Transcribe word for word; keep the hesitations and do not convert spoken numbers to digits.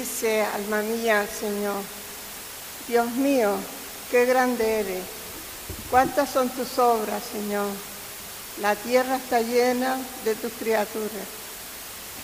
dice, alma mía, al Señor: Dios mío, qué grande eres. Cuántas son tus obras, Señor. La tierra está llena de tus criaturas.